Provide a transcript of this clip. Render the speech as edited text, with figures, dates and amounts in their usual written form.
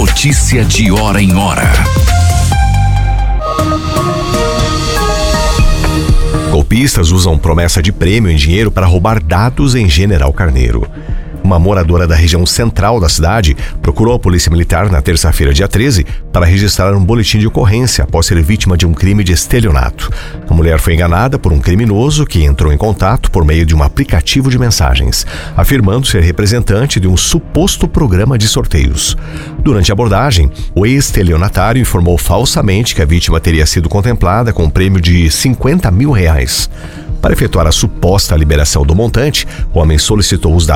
Notícia de hora em hora. Golpistas usam promessa de prêmio em dinheiro para roubar dados em General Carneiro. Uma moradora da região central da cidade procurou a Polícia Militar na terça-feira, dia 13, para registrar um boletim de ocorrência após ser vítima de um crime de estelionato. A mulher foi enganada por um criminoso que entrou em contato por meio de um aplicativo de mensagens, afirmando ser representante de um suposto programa de sorteios. Durante a abordagem, o estelionatário informou falsamente que a vítima teria sido contemplada com um prêmio de R$50 mil. Para efetuar a suposta liberação do montante, o homem solicitou os dados